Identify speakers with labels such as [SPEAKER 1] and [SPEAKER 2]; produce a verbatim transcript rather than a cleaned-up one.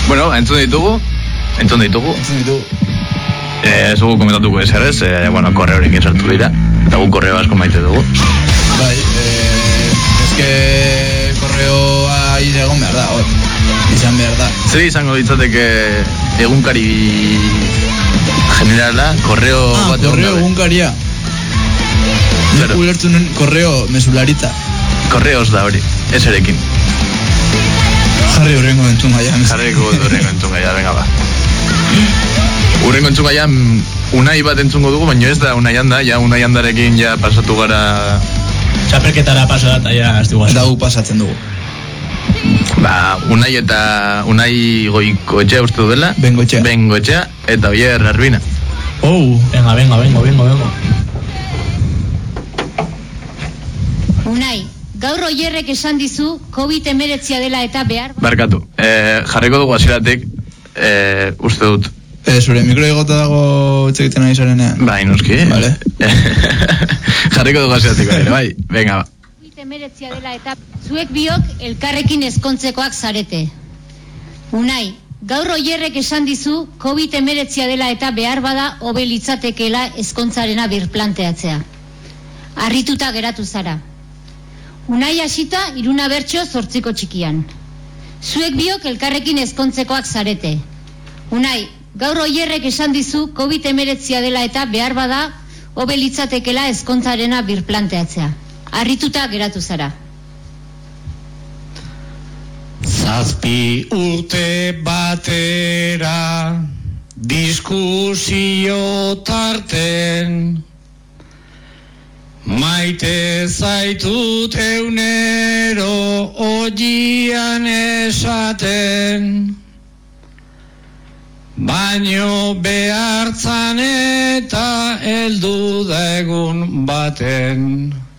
[SPEAKER 1] Bueno, entzun ditugu, entzun ditugu.
[SPEAKER 2] Entzun ditugu.
[SPEAKER 1] Eh, zugu komentatuko ezer ez, eh, bueno, korreorik esartu dira, eta gu korreo asko maite dugu.
[SPEAKER 2] Bai, eh, eske korreoa hile egon behar da, hor. Izan behar da.
[SPEAKER 1] Zer izango ditzateke egunkari generala, korreo
[SPEAKER 2] ah,
[SPEAKER 1] bat egon
[SPEAKER 2] korreo egunkaria. Nik ulertu nuen korreo mesularita.
[SPEAKER 1] Korreos da hori, ez erekin.
[SPEAKER 2] Jarri horrengo entzun gaian.
[SPEAKER 1] Jarri horrengo entzun gaian, venga ba. Urrengo entzun gaian Unai bat entzungo dugu, baina ez da Unai handa, ja Unai handarekin ja pasatu gara...
[SPEAKER 3] Txapelketara pasat, ja, ez dugu.
[SPEAKER 2] Dagu pasatzen dugu.
[SPEAKER 1] Ba, Unai eta Unai Goikoetxea uste duela.
[SPEAKER 2] Bengoetxea.
[SPEAKER 1] Bengoetxea, eta Oier Arbina.
[SPEAKER 3] Oh, venga, venga, venga, venga, venga.
[SPEAKER 4] Unai, gaur Oierrek esan dizu covid hemeretzia dela eta behar...
[SPEAKER 1] Barkatu, eh, jarriko dugu hasieratik, eh, uste dut.
[SPEAKER 2] Eh, zure mikro egota dago etxekiten ari zarenean.
[SPEAKER 1] Bai, noski.
[SPEAKER 2] Vale.
[SPEAKER 1] Jarriko dugu hasieratik, bai, venga, ba.
[SPEAKER 4] covid hemeretzia dela eta zuek biok elkarrekin ezkontzekoak zarete. Unai, gaur Oierrek esan dizu covid hemeretzia dela eta behar bada hobe litzatekeela ezkontzarena birplanteatzea. Harrituta geratu zara. Unai hasita iruna bertso zortziko txikian. Zuek biok elkarrekin ezkontzekoak zarete. Unai, gaur Oierrek esan dizu covid hemeretzia dela eta behar bada hobe litzatekeela ezkontzarena birplanteatzea. Harrituta geratu zara.
[SPEAKER 5] Zazpi urte batera diskusio tarten maite zaitut eunero oian esaten, baino behartzan eta heldu da egun baten.